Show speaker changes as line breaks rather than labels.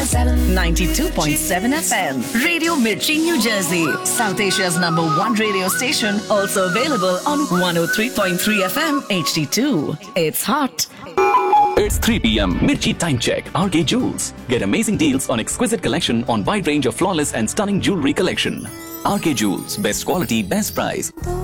92.7 FM. Radio Mirchi, New Jersey. South Asia's #1 radio station. Also available on 103.3 FM HD2. It's hot.
It's 3 p.m. Mirchi Time Check. RK Jewels. Get amazing deals on exquisite collection on wide range of flawless and stunning jewelry collection. RK Jewels. Best quality, best price.